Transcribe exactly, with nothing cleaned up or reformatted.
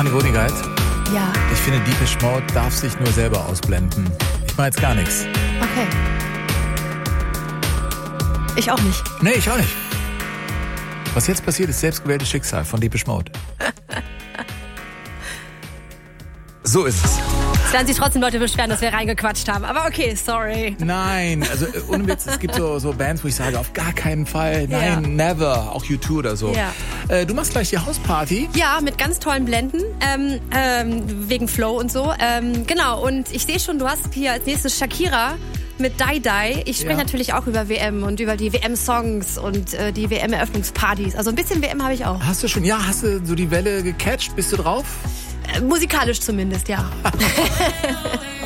Stefanie Honigkeit. Ja. Ich finde, Deepish Mode darf sich nur selber ausblenden. Ich mache jetzt gar nichts. Okay. Ich auch nicht. Nee, ich auch nicht. Was jetzt passiert, ist selbstgewähltes Schicksal von Deepish Mode. So ist es. Es werden sich trotzdem Leute beschweren, dass wir reingequatscht haben. Aber okay, sorry. Nein, also ohne Witz, es gibt so, so Bands, wo ich sage, auf gar keinen Fall, nein, Ja. never, auch U zwei oder so. Ja. Äh, du machst gleich die Hausparty. Ja, mit ganz tollen Blenden, ähm, ähm, wegen Flow und so. Ähm, genau, und ich sehe schon, du hast hier als nächstes Shakira mit Die Die. Ich spreche Ja. natürlich auch über W M und über die W M-Songs und äh, die W M-Eröffnungspartys. Also ein bisschen W M habe ich auch. Hast du schon, ja, hast du so die Welle gecatcht? Bist du drauf? Äh, musikalisch zumindest, ja.